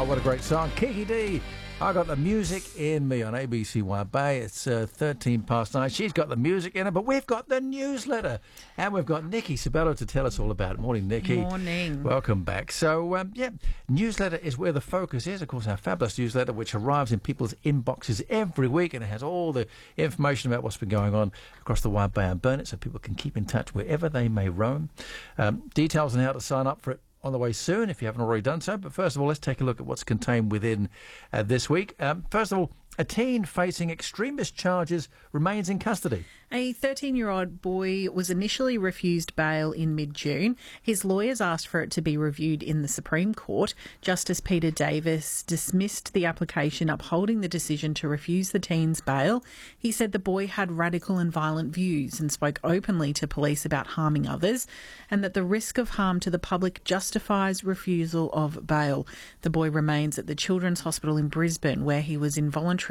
Oh, what a great song. Kiki D. I got the music in me on ABCY Bay. It's 13 past 9. She's got the music in her, but we've got the newsletter. And we've got Nikki Sabello to tell us all about it. Morning, Nikki. Morning. Welcome back. So, newsletter is where the focus is. Of course, our fabulous newsletter, which arrives in people's inboxes every week, and it has all the information about what's been going on across the Wide Bay and Burnett, so people can keep in touch wherever they may roam. Details on how to sign up for it on the way soon if you haven't already done so. But first of all, let's take a look at what's contained within this week. First of all, a teen facing extremist charges remains in custody. A 13-year-old boy was initially refused bail in mid-June. His lawyers asked for it to be reviewed in the Supreme Court. Justice Peter Davis dismissed the application, upholding the decision to refuse the teen's bail. He said the boy had radical and violent views and spoke openly to police about harming others, and that the risk of harm to the public justifies refusal of bail. The boy remains at the Children's Hospital in Brisbane, where he was involuntarily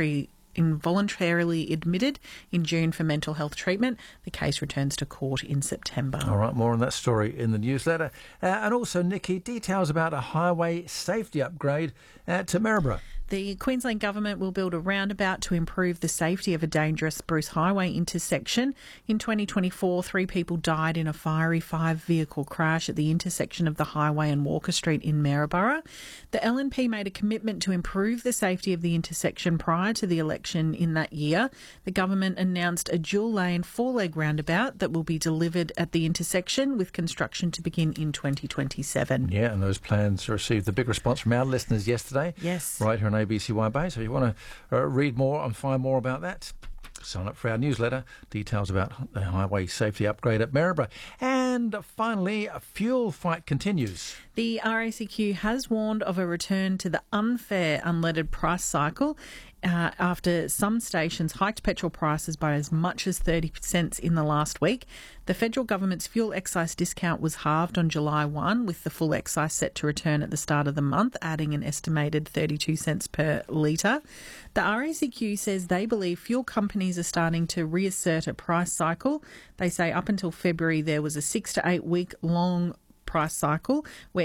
admitted in June for mental health treatment. The case returns to court in September. All right, more on that story in the newsletter. And also, Nikki, details about a highway safety upgrade to Maryborough. The Queensland Government will build a roundabout to improve the safety of a dangerous Bruce Highway intersection. In 2024, 3 people died in a fiery 5-vehicle crash at the intersection of the highway and Walker Street in Maryborough. The LNP made a commitment to improve the safety of the intersection prior to the election in that year. The government announced a dual-lane 4-leg roundabout that will be delivered at the intersection, with construction to begin in 2027. Yeah, and those plans received a big response from our listeners yesterday. Yes. Right here on ABCY Bay. So if you want to read more and find more about that, sign up for our newsletter. Details about the highway safety upgrade at Maryborough. And finally, a fuel fight continues. The RACQ has warned of a return to the unfair unleaded price cycle after some stations hiked petrol prices by as much as 30 cents in the last week. The federal government's fuel excise discount was halved on July 1, with the full excise set to return at the start of the month, adding an estimated 32 cents per litre. The RACQ says they believe fuel companies are starting to reassert a price cycle. They say up until February there was a 6 to 8 week long price cycle where